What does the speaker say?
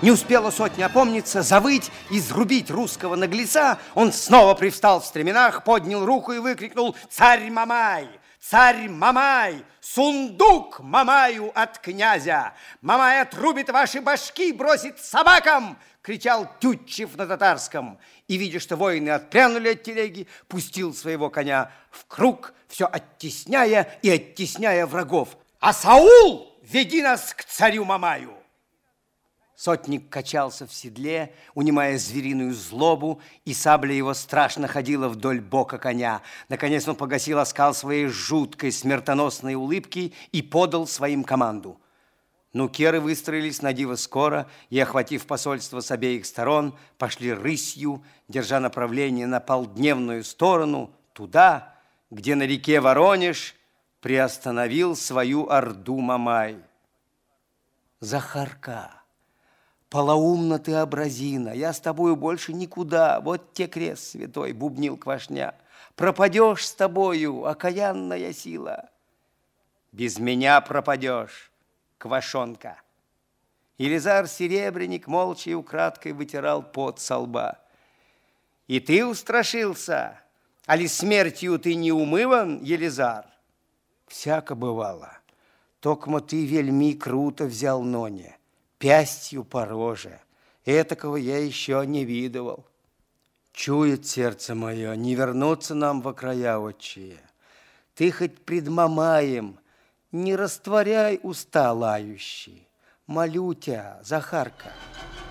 Не успела сотня опомниться, завыть и срубить русского наглеца. Он снова привстал в стременах, поднял руку и выкрикнул: «Царь Мамай! Царь Мамай! Сундук Мамаю от князя! Мамай отрубит ваши башки, бросит собакам!» Кричал Тютчев на татарском. И, видя, что воины отпрянули от телеги, пустил своего коня в круг, все оттесняя и оттесняя врагов. «А Саул, веди нас к царю Мамаю!» Сотник качался в седле, унимая звериную злобу, и сабля его страшно ходила вдоль бока коня. Наконец он погасил оскал своей жуткой смертоносной улыбки и подал своим команду. Нукеры выстроились на диво скоро и, охватив посольство с обеих сторон, пошли рысью, держа направление на полдневную сторону, туда, где на реке Воронеж приостановил свою орду Мамай. «Захарка! Полоумна ты, образина, я с тобою больше никуда, вот те крест святой, бубнил Квашня. Пропадешь с тобою, окаянная сила. Без меня пропадешь, Квашонка. Елизар Серебряник молча и украдкой вытирал пот со лба. И ты устрашился, али смертью ты не умыван, Елизар? Всяко бывало, токмо ты вельми круто взял Ноне. Пястью по роже. Этакого я еще не видывал. Чует сердце мое, не вернуться нам во края отчие. Ты хоть пред Мамаем не растворяй уста лающие. Молю тебя, Захарка.